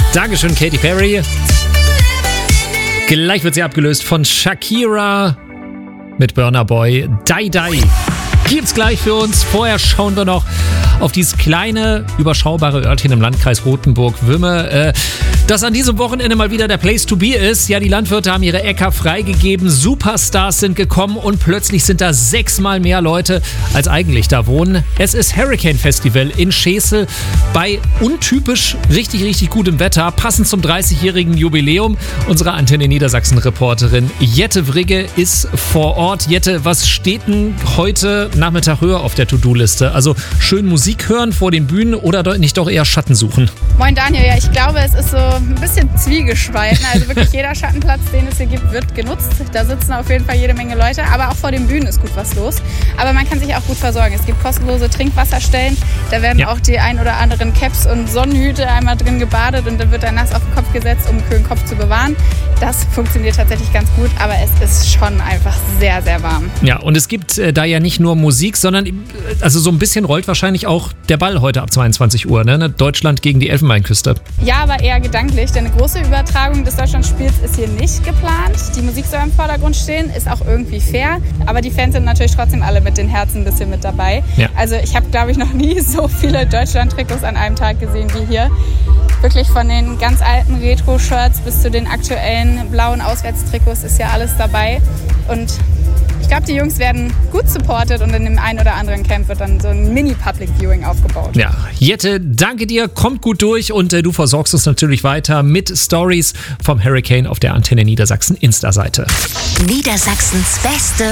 Dankeschön, Katy Perry. Gleich wird sie abgelöst von Shakira mit Burna Boy. Die Die gibt's gleich für uns. Vorher schauen wir noch auf dieses kleine, überschaubare Örtchen im Landkreis Rothenburg-Wümme, das an diesem Wochenende mal wieder der Place to be ist. Ja, die Landwirte haben ihre Äcker freigegeben, Superstars sind gekommen und plötzlich sind da 6-mal mehr Leute, als eigentlich da wohnen. Es ist Hurricane Festival in Schesel bei untypisch richtig gutem Wetter, passend zum 30-jährigen Jubiläum. Unsere Antenne Niedersachsen-Reporterin Jette Wrigge ist vor Ort. Jette, was steht denn heute Nachmittag höher auf der To-Do-Liste? Also schön Musik hören vor den Bühnen oder nicht doch eher Schatten suchen? Moin Daniel, ja, ich glaube, es ist so ein bisschen zwiegespalten. Also wirklich jeder Schattenplatz, den es hier gibt, wird genutzt. Da sitzen auf jeden Fall jede Menge Leute, aber auch vor den Bühnen ist gut was los. Aber man kann sich auch gut versorgen. Es gibt kostenlose Trinkwasserstellen. Da werden auch die ein oder anderen Caps und Sonnenhüte einmal drin gebadet und dann wird da nass auf den Kopf gesetzt, um einen kühlen Kopf zu bewahren. Das funktioniert tatsächlich ganz gut, aber es ist schon einfach sehr warm. Ja, und es gibt da ja nicht nur Musik, sondern also so ein bisschen rollt wahrscheinlich auch der Ball heute ab 22 Uhr, ne? Deutschland gegen die Elfenbeinküste. Ja, aber eher gedanklich, denn eine große Übertragung des Deutschlandspiels ist hier nicht geplant. Die Musik soll im Vordergrund stehen, ist auch irgendwie fair, aber die Fans sind natürlich trotzdem alle mit den Herzen ein bisschen mit dabei. Ja. Also ich habe, glaube ich, noch nie so viele Deutschland-Trikots an einem Tag gesehen wie hier. Wirklich von den ganz alten Retro-Shirts bis zu den aktuellen blauen Auswärtstrikots ist ja alles dabei. Und ich glaube, die Jungs werden gut supported und in dem einen oder anderen Camp wird dann so ein Mini-Public-Viewing aufgebaut. Ja, Jette, danke dir, kommt gut durch und du versorgst uns natürlich weiter mit Stories vom Hurricane auf der Antenne Niedersachsen Insta-Seite. Niedersachsens beste